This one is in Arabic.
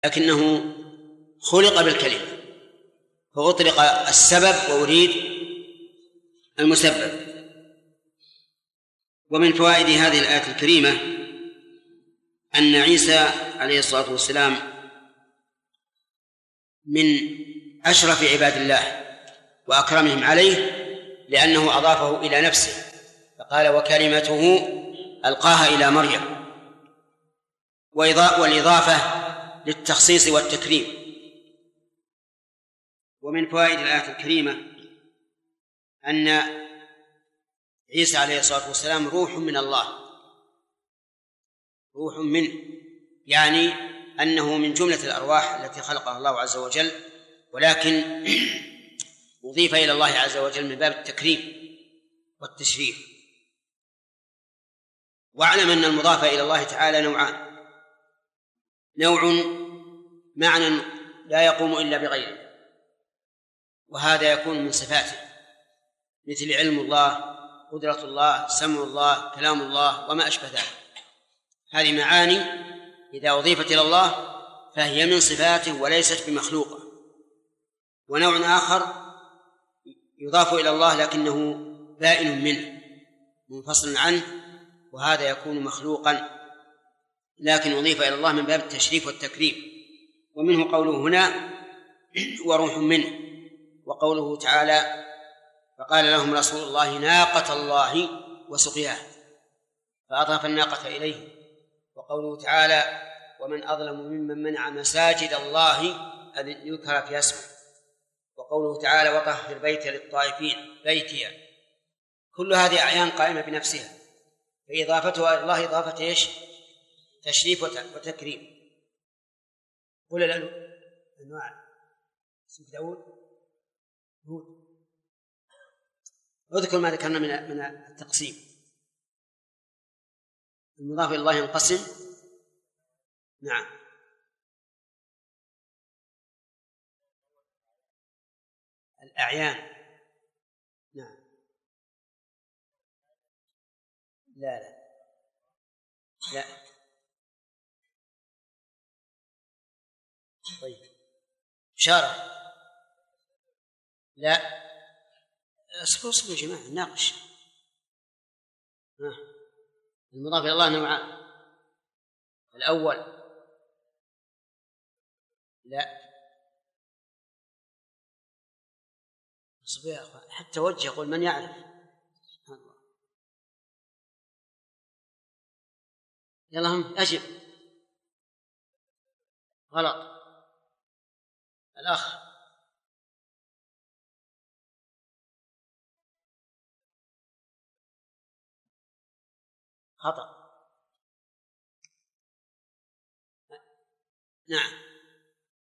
لكنه خلق بالكلمة، فأطلق السبب وأريد المسبب. ومن فوائد هذه الآية الكريمة أن عيسى عليه الصلاة والسلام من أشرف عباد الله وأكرمهم عليه، لأنه أضافه إلى نفسه، فقال وكلمته ألقاها إلى مريم، والإضافة للتخصيص والتكريم. ومن فوائد الآية الكريمة أن عيسى عليه الصلاة والسلام روح من الله، روح منه، يعني أنه من جملة الأرواح التي خلقها الله عز وجل، ولكن أضيف إلى الله عز وجل من باب التكريم والتشريف. واعلم أن المضاف إلى الله تعالى نوعان: نوع معنى لا يقوم إلا بغيره، وهذا يكون من صفاته، مثل علم الله، قدرة الله، سمع الله، كلام الله وما أشبه ذلك. هذه معاني إذا أضيفت إلى الله فهي من صفاته وليست بمخلوقة. ونوع آخر يضاف إلى الله لكنه بائن منه منفصل عنه، وهذا يكون مخلوقا لكن أضيف إلى الله من باب التشريف والتكريم. ومنه قوله هنا وروح منه، وقوله تعالى فقال لهم رسول الله ناقة الله وسقياها، فأضاف الناقة إليه. وقوله تعالى ومن أظلم ممن منع مساجد الله أن يذكر فيها اسمه. وقوله تعالى وطهر بيتي للطائفين، بيتي، كل هذه أعيان قائمة بنفسها، فإضافتها إلى الله إضافة إيش؟ تشريف وتكريم. قل الأنواع اسمك داود هود، اذكر ما ذكرنا من التقسيم. المضاف إلى الله ينقسم، نعم، الأعيان، نعم، لا طيب إشارة، لا اصبروا يا جماعة نناقش. المضاف إلى الله نوعان: الأول لا اصبر حتى وجه يقول من يعرف. سبحان الله. يلا هم أجب. غلط. الأخ خطأ. نعم